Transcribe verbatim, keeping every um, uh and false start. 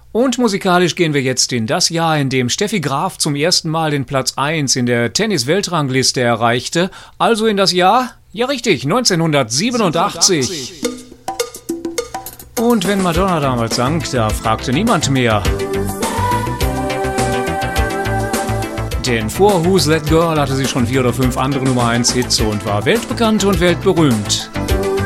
Und musikalisch gehen wir jetzt in das Jahr, in dem Steffi Graf zum ersten Mal den Platz eins in der Tennis-Weltrangliste erreichte. Also in das Jahr, ja richtig, neunzehnhundertsiebenundachtzig. Und wenn Madonna damals sang, da fragte niemand mehr. Denn vor Who's That Girl hatte sie schon vier oder fünf andere Nummer eins Hits und war weltbekannt und weltberühmt.